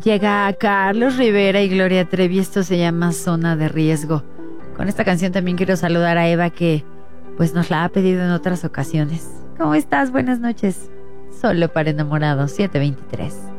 Llega a Carlos Rivera y Gloria Trevi. Esto se llama Zona de Riesgo. Con esta canción también quiero saludar a Eva, que pues nos la ha pedido en otras ocasiones. ¿Cómo estás? Buenas noches. Solo para enamorados, 7:23.